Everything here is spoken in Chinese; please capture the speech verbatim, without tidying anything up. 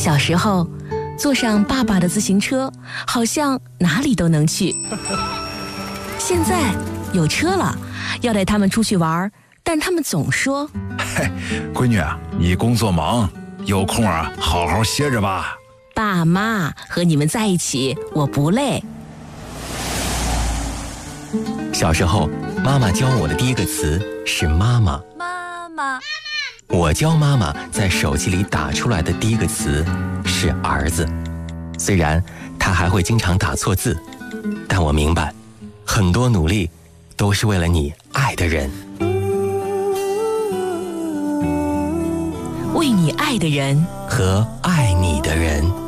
小时候，坐上爸爸的自行车，好像哪里都能去。现在有车了，要带他们出去玩，但他们总说：“ 嘿，闺女啊，你工作忙，有空啊，好好歇着吧。” 爸妈和你们在一起，我不累。 小时候，妈妈教我的第一个词是妈妈。 妈妈。 我教妈妈在手机里打出来的第一个词是儿子。虽然她还会经常打错字，但我明白，很多努力都是为了你爱的人。 为你爱的人和爱你的人。